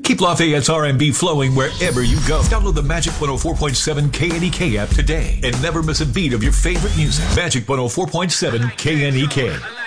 Keep Lafayette's R&B flowing wherever you go. Download the Magic 104.7 KNEK app today and never miss a beat of your favorite music. Magic 104.7 KNEK.